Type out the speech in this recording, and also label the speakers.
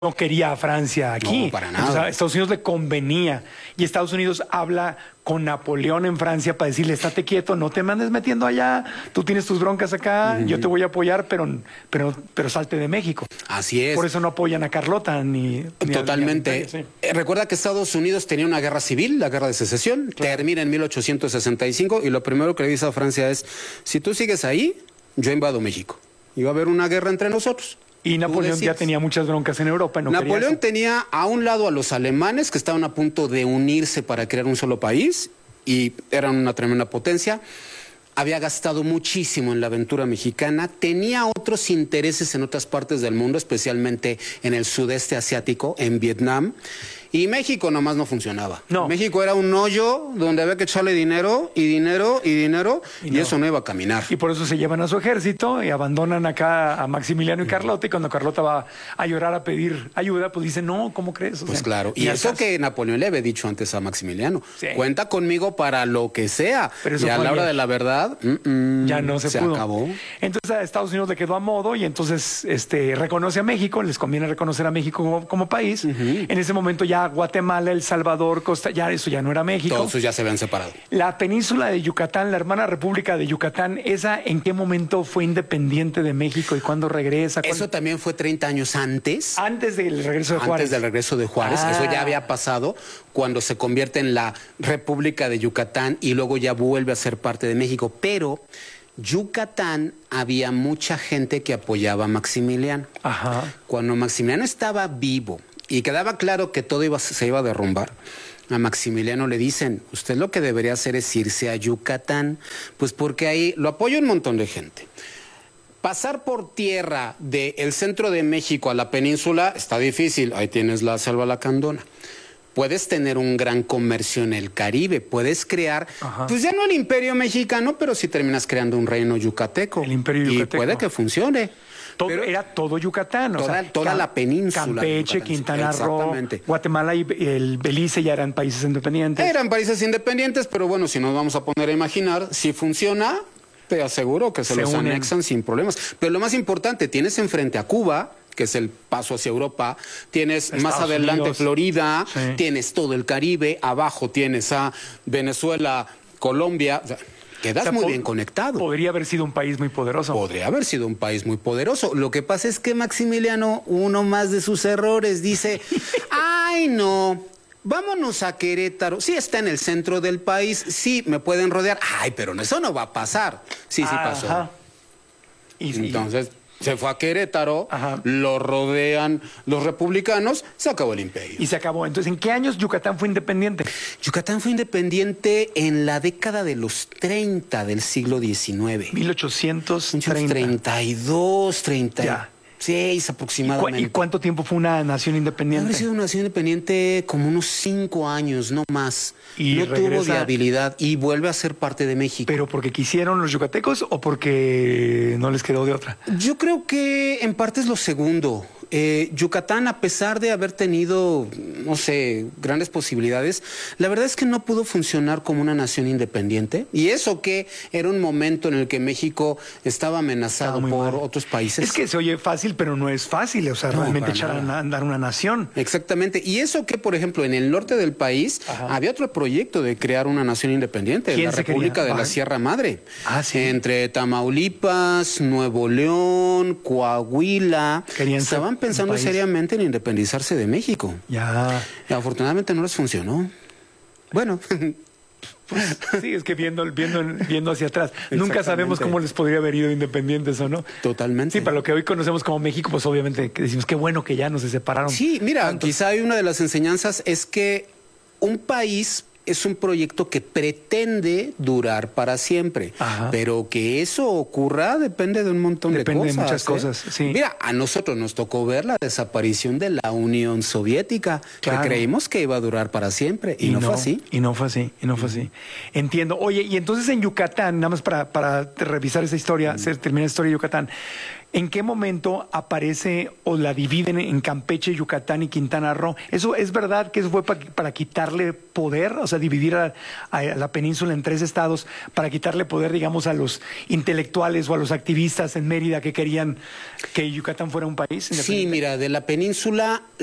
Speaker 1: no quería a Francia aquí.
Speaker 2: No, para nada.
Speaker 1: Entonces, a Estados Unidos le convenía. Y Estados Unidos habla con Napoleón en Francia para decirle, estate quieto, no te mandes metiendo allá, tú tienes tus broncas acá, yo te voy a apoyar, pero salte de México.
Speaker 2: Así es.
Speaker 1: Por eso no apoyan a Carlota ni
Speaker 2: Totalmente.
Speaker 1: Sí.
Speaker 2: Recuerda que Estados Unidos tenía una guerra civil, la guerra de secesión,
Speaker 1: Claro.
Speaker 2: termina en 1865 y lo primero que le dice a Francia es, si tú sigues ahí, yo invado México. Y va a haber una guerra entre nosotros.
Speaker 1: Y Napoleón ya
Speaker 2: decides.
Speaker 1: tenía muchas broncas en Europa. No
Speaker 2: Napoleón
Speaker 1: quería eso.
Speaker 2: tenía a un lado a los alemanes que estaban a punto de unirse para crear un solo país y eran una tremenda potencia. Había gastado muchísimo en la aventura mexicana, tenía otros intereses en otras partes del mundo, especialmente en el sudeste asiático, en Vietnam. Y México nomás no funcionaba.
Speaker 1: No.
Speaker 2: México era un hoyo donde había que echarle dinero y dinero y dinero y eso no iba a caminar.
Speaker 1: Y por eso se llevan a su ejército y abandonan acá a Maximiliano y Carlota. Y cuando Carlota va a llorar a pedir ayuda, pues dice, no, ¿cómo crees? O
Speaker 2: Pues
Speaker 1: sea,
Speaker 2: claro, y
Speaker 1: ni al
Speaker 2: eso
Speaker 1: caso.
Speaker 2: que Napoleón le había dicho antes a Maximiliano,
Speaker 1: Sí.
Speaker 2: cuenta conmigo para lo que sea.
Speaker 1: Pero eso
Speaker 2: Y a
Speaker 1: fue
Speaker 2: la hora
Speaker 1: ayer.
Speaker 2: de la verdad,
Speaker 1: Ya no se pudo.
Speaker 2: acabó.
Speaker 1: Entonces a Estados Unidos le quedó a modo y entonces reconoce a México, les conviene reconocer a México como país. En ese momento ya Guatemala, El Salvador, ya eso ya no era México.
Speaker 2: Todos ya se habían separado.
Speaker 1: La península de Yucatán, la hermana república de Yucatán, ¿esa en qué momento fue independiente de México y cuándo regresa?
Speaker 2: Eso también fue 30 años antes.
Speaker 1: Antes del regreso de Juárez.
Speaker 2: Antes del regreso de Juárez,
Speaker 1: Ah.
Speaker 2: eso ya había pasado cuando se convierte en la República de Yucatán y luego ya vuelve a ser parte de México. Pero Yucatán había mucha gente que apoyaba a Maximiliano.
Speaker 1: Ajá.
Speaker 2: Cuando Maximiliano estaba vivo y quedaba claro que todo se iba a derrumbar, a Maximiliano le dicen, usted lo que debería hacer es irse a Yucatán, pues porque ahí lo apoya un montón de gente. Pasar por tierra del centro de México a la península está difícil, ahí tienes la selva lacandona. Puedes tener un gran comercio en el Caribe, puedes crear,
Speaker 1: Ajá.
Speaker 2: pues ya no el imperio mexicano, pero sí terminas creando un reino yucateco.
Speaker 1: El imperio
Speaker 2: Y
Speaker 1: yucateco.
Speaker 2: puede que funcione. Pero
Speaker 1: Era todo Yucatán.
Speaker 2: toda la península de
Speaker 1: Campeche,
Speaker 2: Yucatán,
Speaker 1: Quintana Roo,
Speaker 2: exactamente.
Speaker 1: Guatemala y el Belice ya eran países independientes.
Speaker 2: Eran países independientes, pero bueno, si nos vamos a poner a imaginar, si funciona, te aseguro que se los
Speaker 1: unen.
Speaker 2: anexan sin problemas. Pero lo más importante, tienes enfrente a Cuba, que es el paso hacia Europa, tienes más
Speaker 1: Estados
Speaker 2: adelante
Speaker 1: Unidos.
Speaker 2: Florida,
Speaker 1: Sí.
Speaker 2: tienes todo el Caribe, abajo tienes a Venezuela, Colombia, o sea, quedas
Speaker 1: O sea,
Speaker 2: muy bien conectado.
Speaker 1: Podría haber sido un país muy poderoso.
Speaker 2: Podría haber sido un país muy poderoso. Lo que pasa es que Maximiliano, uno más de sus errores, dice, ay no, vámonos a Querétaro. Sí está en el centro del país, sí me pueden rodear. Ay, pero eso no va a pasar. Sí, sí pasó.
Speaker 1: Ajá. Y,
Speaker 2: Entonces se fue a Querétaro,
Speaker 1: Ajá.
Speaker 2: lo rodean los republicanos, se acabó el imperio.
Speaker 1: y se acabó. Entonces, ¿en qué años Yucatán fue independiente?
Speaker 2: Yucatán fue independiente en la década de los 30 del siglo XIX.
Speaker 1: 1830.
Speaker 2: 32, 36 aproximadamente.
Speaker 1: ¿Y cuánto tiempo fue una nación independiente?
Speaker 2: Haber sido una nación independiente como unos 5 años, no más.
Speaker 1: Y
Speaker 2: no tuvo
Speaker 1: regresa-
Speaker 2: viabilidad y vuelve a ser parte de México.
Speaker 1: ¿Pero porque quisieron los yucatecos o porque no les quedó de otra?
Speaker 2: Yo creo que en parte es lo segundo. Yucatán, a pesar de haber tenido, no sé, grandes posibilidades, la verdad es que no pudo funcionar como una nación independiente. Y eso que era un momento en el que México estaba amenazado
Speaker 1: Estaba muy
Speaker 2: por
Speaker 1: mal.
Speaker 2: otros países.
Speaker 1: Es que se oye fácil, pero no es fácil. O sea,
Speaker 2: No,
Speaker 1: realmente
Speaker 2: para
Speaker 1: echar
Speaker 2: nada.
Speaker 1: a andar una nación.
Speaker 2: Exactamente. Y eso que, por ejemplo, en el norte del país
Speaker 1: Ajá.
Speaker 2: había otro proyecto de crear una nación independiente,
Speaker 1: ¿Quién
Speaker 2: la
Speaker 1: se
Speaker 2: República
Speaker 1: quería?
Speaker 2: de la
Speaker 1: Baja.
Speaker 2: Sierra Madre.
Speaker 1: Ah, sí.
Speaker 2: Entre Tamaulipas, Nuevo León, Coahuila.
Speaker 1: Querían ser
Speaker 2: Estaban
Speaker 1: un
Speaker 2: pensando
Speaker 1: país.
Speaker 2: seriamente en independizarse de México.
Speaker 1: Ya.
Speaker 2: Y afortunadamente no les funcionó. Bueno,
Speaker 1: Sí, es que viendo hacia atrás. Nunca sabemos
Speaker 2: Exactamente.
Speaker 1: cómo les podría haber ido independientes o no.
Speaker 2: totalmente.
Speaker 1: Sí, para lo que hoy conocemos como México, pues obviamente que decimos qué bueno que ya no se separaron.
Speaker 2: Sí, mira, quizá hay una de las enseñanzas es que un país es un proyecto que pretende durar para siempre,
Speaker 1: Ajá.
Speaker 2: pero que eso ocurra depende de un montón
Speaker 1: Depende
Speaker 2: de
Speaker 1: de
Speaker 2: cosas.
Speaker 1: muchas cosas, sí.
Speaker 2: Mira, a nosotros nos tocó ver la desaparición de la Unión Soviética,
Speaker 1: Claro.
Speaker 2: que creímos que iba a durar para siempre, y no fue así.
Speaker 1: Y no fue así, y no fue así. Entiendo. Oye, y entonces en Yucatán, nada más para revisar esa historia, terminar la historia de Yucatán, ¿En qué momento aparece o la dividen en Campeche, Yucatán y Quintana Roo? ¿Eso es verdad que eso fue para quitarle poder? O sea, dividir a la península en 3 estados para quitarle poder, digamos, a los intelectuales o a los activistas en Mérida que querían que Yucatán fuera un país
Speaker 2: Sí,
Speaker 1: independiente.
Speaker 2: mira, de la península